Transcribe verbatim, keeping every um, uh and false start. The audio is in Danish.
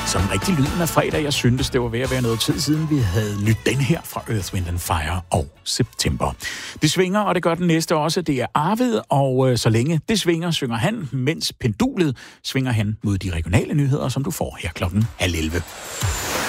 Sådan rigtig lyden af fredag. Jeg syntes, det var ved at være noget tid siden, vi havde lyttet den her fra Earth, Wind and Fire og September. Det svinger, og det gør den næste også. Det er Arvid, og øh, så længe det svinger, synger han, mens pendulet svinger hen mod de regionale nyheder, som du får her klokken halv elleve.